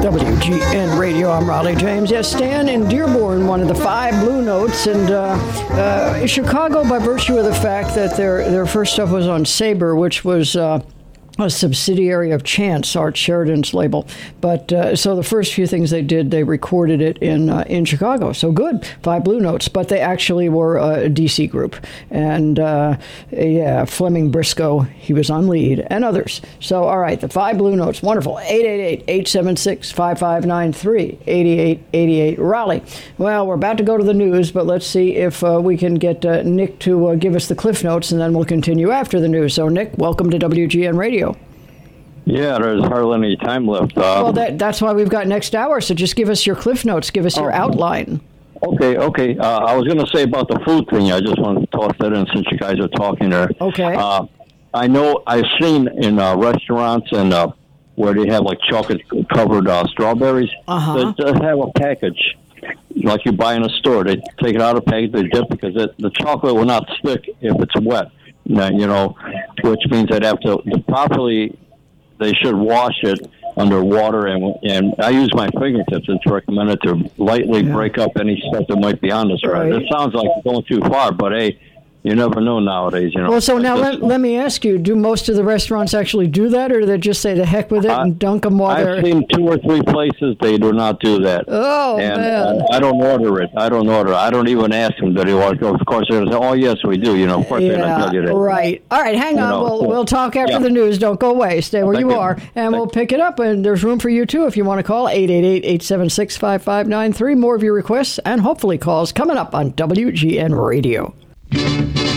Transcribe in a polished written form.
WGN Radio, I'm Raleigh James. Yes, Stan in Dearborn, one of the 5 Blue Notes, and Chicago, by virtue of the fact that their first stuff was on Sabre, which was a subsidiary of Chance, Art Sheridan's label. But so the first few things they did, they recorded it in Chicago. So good, 5 Blue Notes. But they actually were a DC group. And Fleming Briscoe, he was on lead, and others. So, all right, the 5 Blue Notes, wonderful. 888-876-5593, 8888 Raleigh. Well, we're about to go to the news, but let's see if we can get Nick to give us the Cliff Notes, and then we'll continue after the news. So, Nick, welcome to WGN Radio. Yeah, there's hardly any time left. Well, that's why we've got next hour, so just give us your Cliff Notes, give us your outline. Okay. I was going to say about the food thing. I just want to toss that in since you guys are talking there. Okay. I know I've seen in restaurants and where they have like chocolate-covered strawberries, they have a package like you buy in a store. They take it out of the package, they dip because the chocolate will not stick if it's wet. Which means they'd have to properly. They should wash it under water, and I use my fingertips. It's recommended to lightly break up any stuff that might be on the bread. It sounds like going too far, but hey, you never know nowadays. Well, so now let me ask you: do most of the restaurants actually do that, or do they just say the heck with it and dunk them while they're? I've seen 2 or 3 places they do not do that. Oh, man! I don't order it. I don't even ask them that they want to go. Of course, they're going to say, "Oh, yes, we do." Of course they're not tell you that. Right. All right, hang on. We'll talk after the news. Don't go away. Stay where you are, and we'll pick it up. And there's room for you too if you want to call 888-876-5593. More of your requests and hopefully calls coming up on WGN Radio.